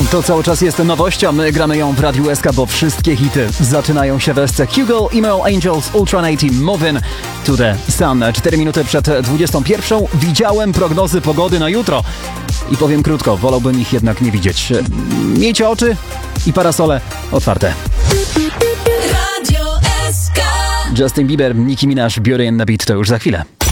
To cały czas jest nowość, a my gramy ją w Radiu SK, bo wszystkie hity zaczynają się we scenie. Hugo, Emo, Angels, Ultranate, Movin' to the Sun. 4 minuty przed 21. Widziałem prognozy pogody na jutro. I powiem krótko, wolałbym ich jednak nie widzieć. Miejcie oczy i parasole otwarte. Radio SK. Justin Bieber, Nicki Minaj, Beauty and the Beat to już za chwilę.